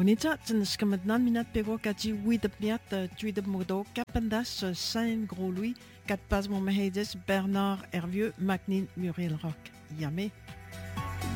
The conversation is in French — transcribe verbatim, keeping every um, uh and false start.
Bonita, tenskamad nan minat pero kati widap niat tuidap modo kapandas Saint Gros Louis, quatre pas mon Mahedes, Bernard Hervieux, Macnin Muriel Rock. Yamé.